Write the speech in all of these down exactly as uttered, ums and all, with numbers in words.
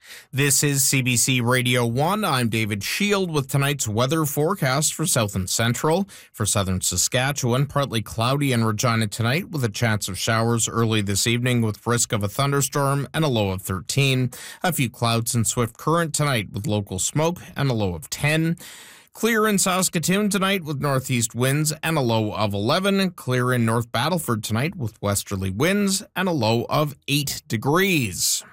This is C B C Radio one. I'm David Shield with tonight's weather forecast for South and Central. For southern Saskatchewan, partly cloudy in Regina tonight with a chance of showers early this evening with risk of a thunderstorm and a low of thirteen. A few clouds in Swift Current tonight with local smoke and a low of ten. Clear in Saskatoon tonight with northeast winds and a low of eleven. Clear in North Battleford tonight with westerly winds and a low of eight degrees.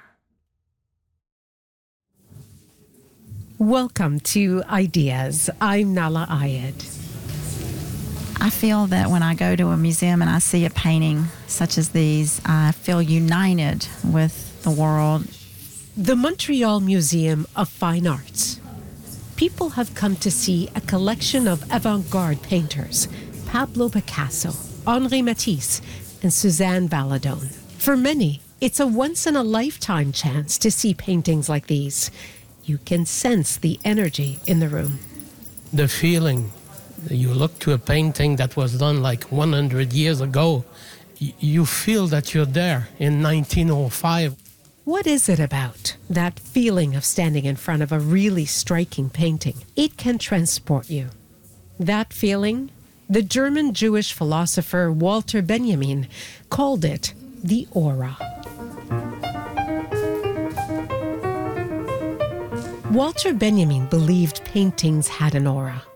Welcome to Ideas. I'm Nala Ayed. I feel that when I go to a museum and I see a painting such as these, I feel united with the world. The Montreal Museum of Fine Arts. People have come to see a collection of avant-garde painters, Pablo Picasso, Henri Matisse, and Suzanne Valadon. For many, it's a once-in-a-lifetime chance to see paintings like these. You can sense the energy in the room. The feeling, you look to a painting that was done like one hundred years ago, y- you feel that you're there in nineteen oh five. What is it about that feeling of standing in front of a really striking painting? It can transport you. That feeling, the German Jewish philosopher Walter Benjamin called it the aura. Walter Benjamin believed paintings had an aura,